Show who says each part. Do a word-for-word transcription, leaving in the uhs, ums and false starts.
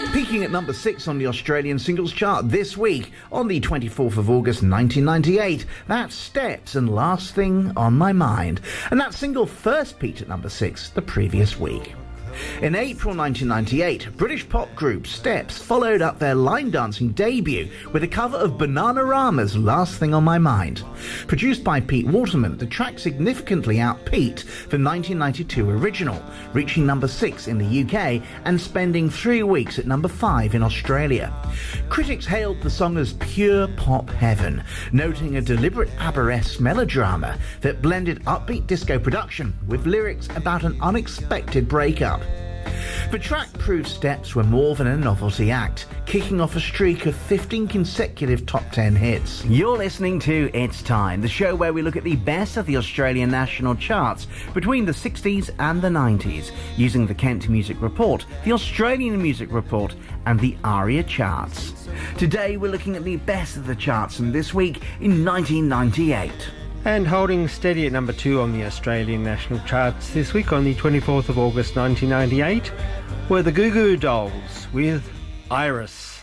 Speaker 1: Peaking at number six on the Australian singles chart this week, on the twenty-fourth of August nineteen ninety-eight, that's Steps and Last Thing on My Mind. And that single first peaked at number six the previous week. In April nineteen ninety-eight, British pop group Steps followed up their line dancing debut with a cover of Bananarama's Last Thing on My Mind. Produced by Pete Waterman, the track significantly out-peaked the nineteen ninety-two original, reaching number six in the U K and spending three weeks at number five in Australia. Critics hailed the song as pure pop heaven, noting a deliberate ABBA-esque melodrama that blended upbeat disco production with lyrics about an unexpected breakup. The track proved Steps were more than a novelty act, kicking off a streak of fifteen consecutive top ten hits.
Speaker 2: You're listening to It's Time, the show where we look at the best of the Australian national charts between the sixties and the nineties, using the Kent Music Report, the Australian Music Report, and the ARIA charts. Today we're looking at the best of the charts from this week in nineteen ninety-eight.
Speaker 3: And holding steady at number two on the Australian national charts this week on the twenty-fourth of August nineteen ninety-eight were the Goo Goo Dolls with Iris.